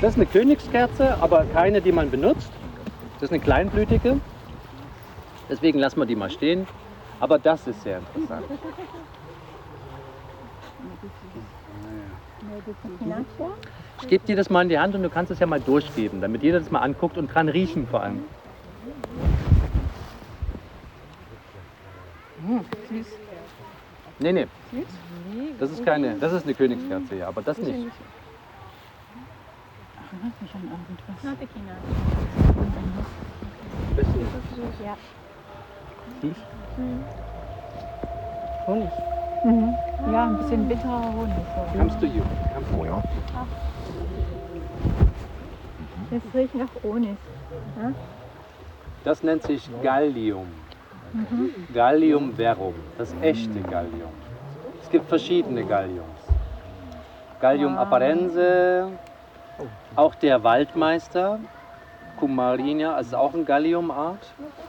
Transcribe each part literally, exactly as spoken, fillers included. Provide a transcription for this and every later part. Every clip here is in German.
Das ist eine Königskerze, aber keine, die man benutzt. Das ist eine kleinblütige. Deswegen lassen wir die mal stehen. Aber das ist sehr interessant. Ich gebe dir das mal in die Hand und du kannst es ja mal durchgeben, damit jeder das mal anguckt und dran riechen vor allem. Hm, süß. Nee, nee. Süß? Das ist keine, das ist eine Königskerze, ja, aber das nicht. Erinnert mich an irgendwas. Bisschen Ja. süß. Honig. Mhm. Ja, ein bisschen bitterer Honig. So. Comes to you. Comes to you. Das riecht nach Honig. Ja? Das nennt sich Gallium. Gallium verum, das echte Gallium. Es gibt verschiedene Galliums. Gallium apparense, auch der Waldmeister, Cumarinia, ist auch eine Galliumart.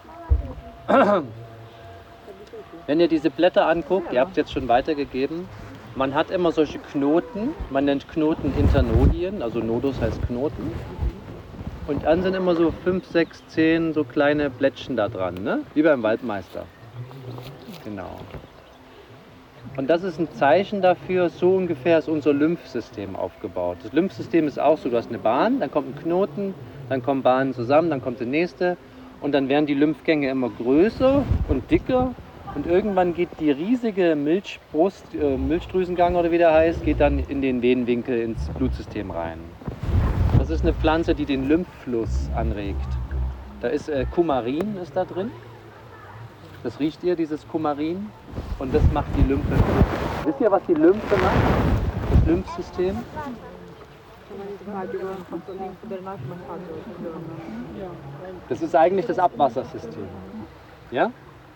Wenn ihr diese Blätter anguckt, ihr habt es jetzt schon weitergegeben, man hat immer solche Knoten, man nennt Knoten Internodien, also Nodus heißt Knoten. Und dann sind immer so fünf, sechs, zehn so kleine Blättchen da dran, ne? Wie beim Waldmeister. Genau. Und das ist ein Zeichen dafür, so ungefähr ist unser Lymphsystem aufgebaut. Das Lymphsystem ist auch so, du hast eine Bahn, dann kommt ein Knoten, dann kommen Bahnen zusammen, dann kommt die nächste und dann werden die Lymphgänge immer größer und dicker und irgendwann geht die riesige Milchbrust, äh, Milchdrüsengang oder wie der heißt, geht dann in den Venenwinkel ins Blutsystem rein. Das ist eine Pflanze, die den Lymphfluss anregt. Da ist äh, Kumarin ist da drin. Das riecht ihr, dieses Kumarin. Und das macht die Lymphe. Wisst ihr, was die Lymphe macht? Das Lymphsystem? Das ist eigentlich das Abwassersystem. Ja?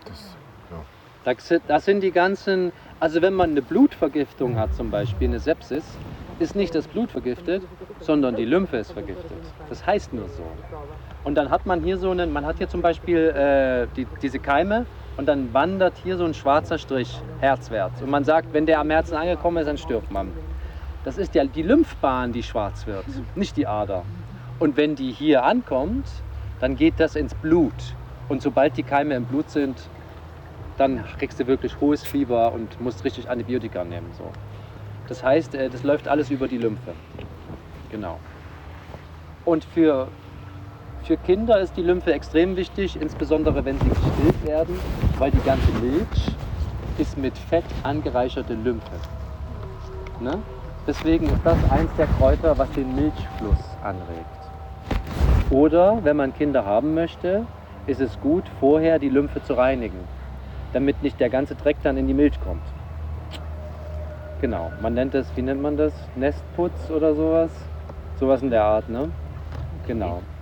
Das sind die ganzen, also wenn man eine Blutvergiftung hat zum Beispiel, eine Sepsis, ist nicht das Blut vergiftet, sondern die Lymphe ist vergiftet. Das heißt nur so. Und dann hat man hier so einen, man hat hier zum Beispiel äh, die, diese Keime und dann wandert hier so ein schwarzer Strich herzwärts. Und man sagt, wenn der am Herzen angekommen ist, dann stirbt man. Das ist ja die Lymphbahn, die schwarz wird, nicht die Ader. Und wenn die hier ankommt, dann geht das ins Blut. Und sobald die Keime im Blut sind, dann kriegst du wirklich hohes Fieber und musst richtig Antibiotika nehmen. So. Das heißt, das läuft alles über die Lymphe. Genau. Und für, für Kinder ist die Lymphe extrem wichtig, insbesondere wenn sie gestillt werden, weil die ganze Milch ist mit Fett angereicherte Lymphe. Ne? Deswegen ist das eins der Kräuter, was den Milchfluss anregt. Oder, wenn man Kinder haben möchte, ist es gut, vorher die Lymphe zu reinigen, damit nicht der ganze Dreck dann in die Milch kommt. Genau, man nennt das, wie nennt man das? Nestputz oder sowas? Sowas in der Art, ne? Genau.